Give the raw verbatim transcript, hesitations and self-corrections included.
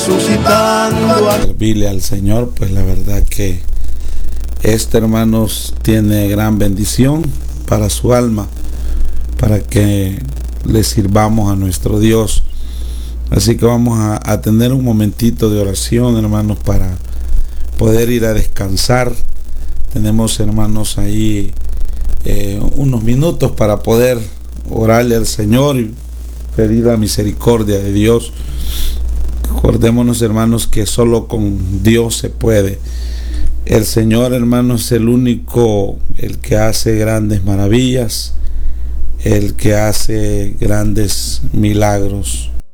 Suscitando servirle al Señor, pues la verdad que este, hermanos, tiene gran bendición para su alma, para que le sirvamos a nuestro Dios. Así que vamos a, a tener un momentito de oración, hermanos, para poder ir a descansar. Tenemos, hermanos, ahí eh, unos minutos para poder orarle al Señor y pedir la misericordia de Dios. Acordémonos, hermanos, que solo con Dios se puede. El Señor, hermanos, es el único, el que hace grandes maravillas, el que hace grandes milagros.